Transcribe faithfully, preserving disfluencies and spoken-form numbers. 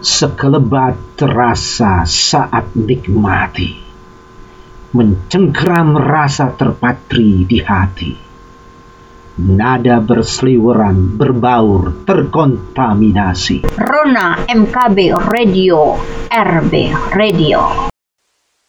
sekelebat terasa saat nikmati, mencengkeram rasa terpatri di hati. Nada berseliweran, berbaur, terkontaminasi. Rona M K B Radio, R B Radio.